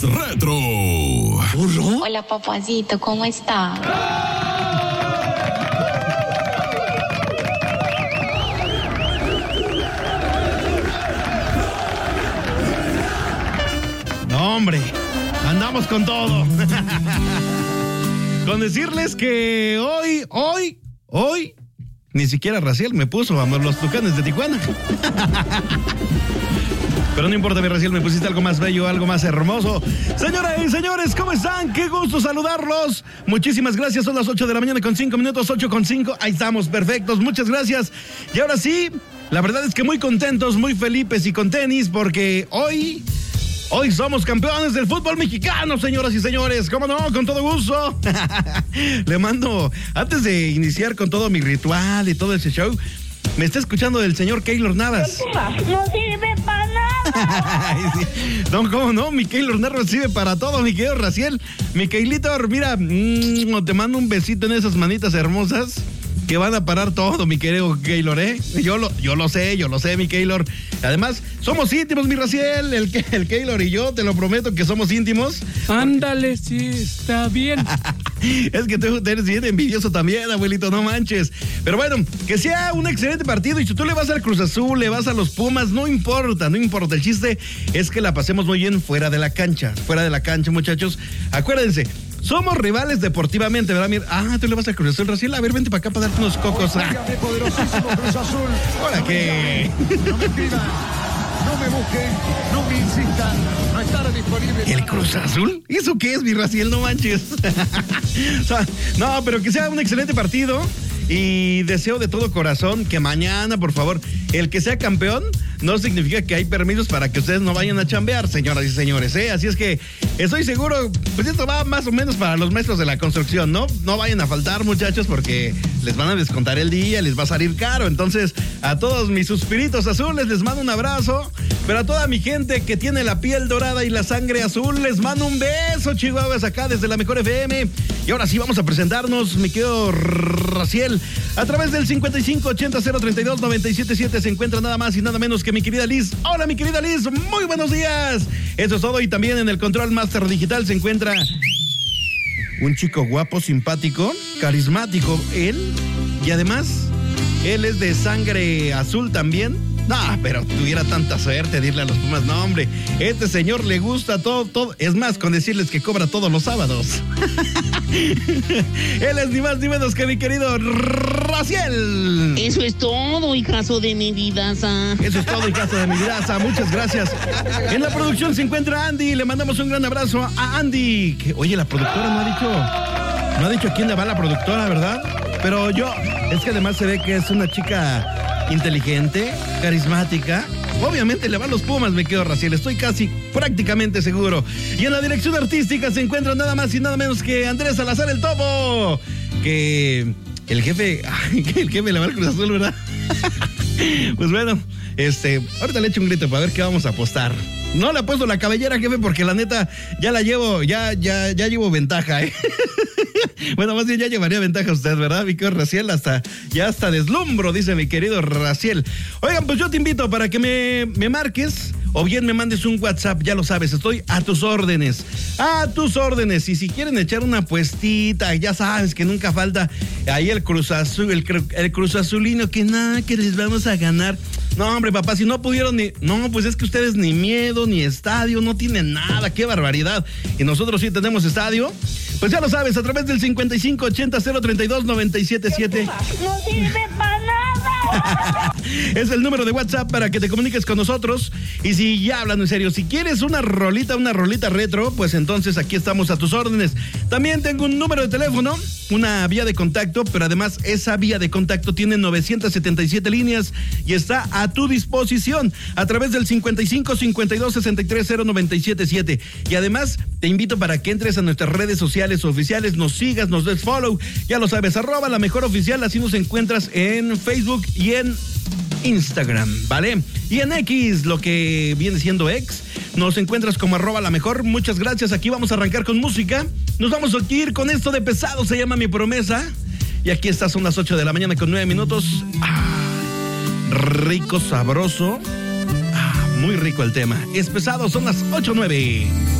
retro. Hola, papacito, ¿cómo está? No, hombre, andamos con todo. Con decirles que hoy, ni siquiera Raciel me puso a los Tucanes de Tijuana. Pero no importa, mi Raciel, me pusiste algo más bello, algo más hermoso. Señoras y señores, ¿cómo están? Qué gusto saludarlos. Muchísimas gracias, son las 8 de la mañana con 5 minutos, 8:05. Ahí estamos, perfectos, muchas gracias. Y ahora sí, la verdad es que muy contentos, muy felices y con tenis, porque hoy somos campeones del fútbol mexicano, señoras y señores. ¿Cómo no? Con todo gusto. Le mando, antes de iniciar con todo mi ritual y todo ese show, me está escuchando el señor Keylor Navas. No sirve para nada. No, ¿cómo no? Mi Keylor Navas sirve para todo, mi querido Raciel. Mi Keylor, mira, te mando un besito en esas manitas hermosas que van a parar todo, mi querido Keylor, ¿eh? Yo lo sé, mi Keylor. Además, somos íntimos, mi Raciel, el Keylor y yo, te lo prometo que somos íntimos. Ándale, sí, está bien. Es que tú eres bien envidioso también, abuelito, no manches. Pero bueno, que sea un excelente partido, y si tú le vas al Cruz Azul, le vas a los Pumas, no importa. El chiste es que la pasemos muy bien fuera de la cancha, muchachos. Acuérdense, somos rivales deportivamente, ¿verdad? Mira, tú le vas a Cruz Azul, Raciel. A ver, vente para acá para darte unos cocos. Poderosísimo Cruz Azul. ¿Ahora qué? No me pidan, no me busquen, no me insistan, no estará disponible. ¿El Cruz Azul? ¿Eso qué es, mi Raciel? No manches. O sea, no, pero que sea un excelente partido. Y deseo de todo corazón que mañana, por favor, el que sea campeón no significa que hay permisos para que ustedes no vayan a chambear, señoras y señores, ¿eh? Así es que estoy seguro, pues esto va más o menos para los maestros de la construcción, ¿no? No vayan a faltar, muchachos, porque les van a descontar el día, les va a salir caro. Entonces, a todos mis suspiritos azules les mando un abrazo, pero a toda mi gente que tiene la piel dorada y la sangre azul, les mando un beso, chihuahuas, acá desde la Mejor FM. Y ahora sí vamos a presentarnos, mi querido Raciel. A través del 5580-032-977 se encuentra nada más y nada menos que mi querida Liz. Hola, mi querida Liz, muy buenos días. Eso es todo, y también en el Control Master Digital se encuentra un chico guapo, simpático, carismático, él, y además, él es de sangre azul también. No, pero tuviera tanta suerte de irle a los Pumas. No, hombre, este señor le gusta todo. Es más, con decirles que cobra todos los sábados. Él es ni más ni menos que mi querido Raciel. Eso es todo, hijazo de mi vidaza. Muchas gracias. En la producción se encuentra Andy. Le mandamos un gran abrazo a Andy. Oye, la productora no ha dicho a quién le va la productora, ¿verdad? Pero es que además se ve que es una chica inteligente, carismática. Obviamente le va a los Pumas, me quedo Raciel, estoy prácticamente seguro. Y en la dirección artística se encuentra nada más y nada menos que Andrés Salazar, el Topo. Que el jefe le va al Cruz Azul, ¿verdad? Pues bueno, ahorita le echo un grito para ver qué vamos a apostar. No le apuesto la cabellera, jefe, porque la neta ya llevo ventaja, ¿eh? Bueno, más bien ya llevaría ventaja usted, ¿verdad, mi querido Raciel? Hasta deslumbro, dice mi querido Raciel. Oigan, pues yo te invito para que me marques o bien me mandes un WhatsApp, ya lo sabes, estoy a tus órdenes. Y si quieren echar una apuestita, ya sabes que nunca falta ahí el Cruz Azul, el Cruz Azulino, que nada, que les vamos a ganar. No, hombre, papá, si no pudieron pues es que ustedes ni miedo, ni estadio, no tienen nada, qué barbaridad. Y nosotros sí tenemos estadio. Pues ya lo sabes, a través del 5580-032-977. No sirve para nada. Es el número de WhatsApp para que te comuniques con nosotros. Y si ya hablando en serio, si quieres una rolita retro, pues entonces aquí estamos a tus órdenes. También tengo un número de teléfono, una vía de contacto, pero además esa vía de contacto tiene 977 líneas y está a tu disposición a través del 55-52-63-0977. Y además te invito para que entres a nuestras redes sociales oficiales, nos sigas, nos des follow, ya lo sabes, @LaMejorOficial, así nos encuentras en Facebook y en Instagram, ¿vale? Y en X, lo que viene siendo X, nos encuentras como @LaMejor. Muchas gracias, aquí vamos a arrancar con música. Nos vamos a ir con esto de Pesado, se llama Mi Promesa. Y aquí está, son las 8 de la mañana con 9 minutos. Rico, sabroso. Muy rico el tema. Es Pesado, son las 8:09.